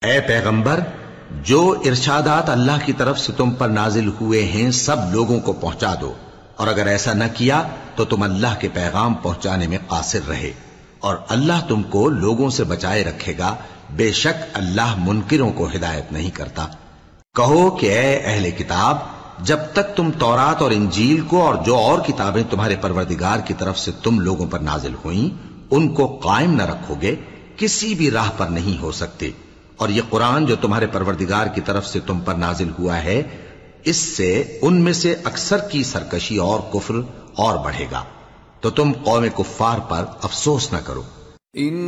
ए पैगंबर, जो इरशादात अल्लाह की तरफ से तुम पर नाजिल हुए हैं सब लोगों को पहुंचा दो, और अगर ऐसा न किया तो तुम अल्लाह के पैगाम पहुंचाने में कासिर रहे, और अल्लाह तुमको लोगों से बचाए रखेगा। बेशक अल्लाह मुनकिरों को हिदायत नहीं करता। कहो कि ए अहले किताब, जब तक तुम तौरात और इंजील को और जो और किताबें तुम्हारे परवरदिगार की तरफ से तुम लोगों पर नाजिल हुई उनको कायम न रखोगे, किसी भी राह पर नहीं हो सकते। और ये कुरान जो तुम्हारे परवरदिगार की तरफ से तुम पर नाजिल हुआ है, इससे उनमें से अक्सर की सरकशी और कुफ्र और बढ़ेगा। तो तुम कौम कुफ्फार पर अफसोस न करो।